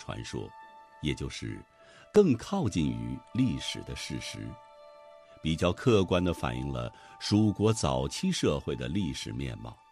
传说，也就是更靠近于历史的事实，比较客观地反映了蜀国早期社会的历史面貌。